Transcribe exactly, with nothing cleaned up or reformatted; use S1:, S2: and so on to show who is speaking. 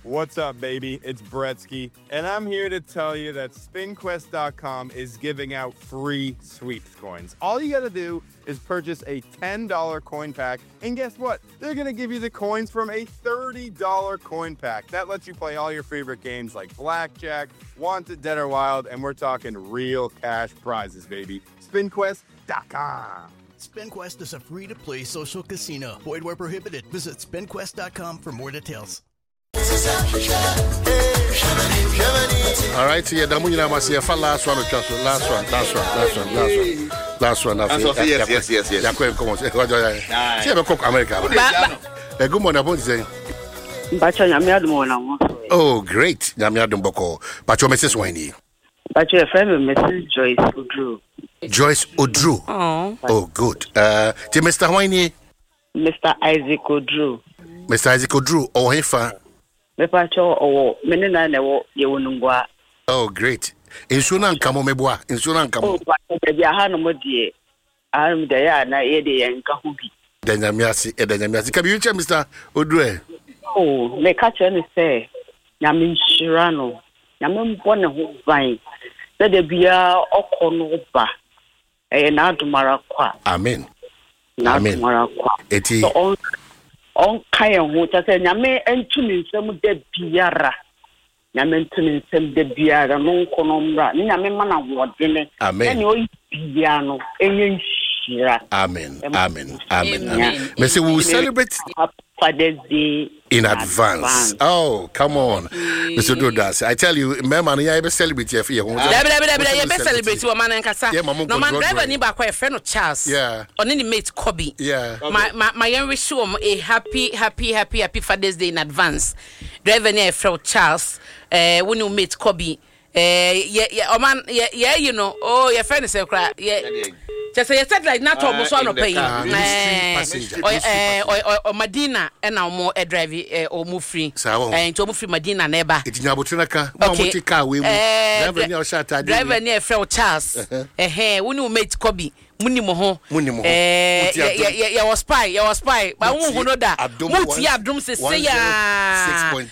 S1: What's up, baby? It's Bretsky, and I'm here to tell you that spin quest dot com is giving out free sweeps coins. All you gotta do is purchase a ten dollar coin pack, and guess what? They're gonna give you the coins from a thirty dollar coin pack. That lets you play all your favorite games like Blackjack, Wanted, Dead or Wild, and we're talking real cash prizes, baby. spin quest dot com.
S2: SpinQuest is a free-to-play social casino. Void where prohibited. Visit spin quest dot com for more details.
S3: All right, yeah, the money must see a last one, last one, last one, last one, last one, last one, last one.
S4: Yes, yes, yes, yes.
S3: Yeah, come on, see a cook America. A good one, I won't say. Oh, great, Yamiadum Boko. But your Missus Winey.
S5: But your friend, Missus Joyce Odru.
S3: Joyce Odru.
S5: Oh,
S3: oh, good. Uh, Mister Winey.
S5: Mister Isaac Odru.
S3: Mister Isaac Odru. Oh, hey, fa.
S5: Oh,
S3: oh, great. Insurance come on, meboa. Insurance come on.
S5: Oh, baby, I had no more dear. I'm there, na Eddie and Kahubi.
S3: Then Yamiasi, Eden Yamiasi. Can you check Mister Odru?
S5: Oh, me catch any say. Yamin Shirano. Yamin Bonne who vine. That the beer or cornoba. A Nadumara qua.
S3: Amen.
S5: Nadumara qua.
S3: Eti.
S5: On Kayan, who just said, Yame and to me some de biara. Yamen to me some de biara, no conombra. Yamen man what dinner.
S3: Amen.
S5: And you piano. And
S3: Amen. Amen. Amen. Amen. Mister We will celebrate
S5: Father's Day
S3: in advance. advance. Oh, come on, mm. Mister Dodas. I tell you, my man, I ever celebrate here for you.
S6: I ever celebrate you, man, and Casa.
S3: Yeah, Mamma.
S6: No man, driver ni back a friend of Charles.
S3: Yeah.
S6: On any mate Kobe.
S3: Yeah.
S6: My my my young wish you a happy, happy, happy, happy Father's Day in advance. Driver ni a friend of Charles. Uh, when you meet Kobe. Uh, yeah, yeah, oh man, yeah, yeah, you know. Oh, your friend is a crack. Yeah. Just say said like not almost one of paying. Or or Medina and now more a drive or move free. And to move free Medina neighbor.
S3: It's Nabutunaka. Okay.
S6: Driver near Frau Charles. Eh, when you made Kobe. Munimo.
S3: Munimo.
S6: Eh, yeah, yeah, yeah, yeah, was spy, yeah, was spy. But who know that? Mutia Abdum say ya.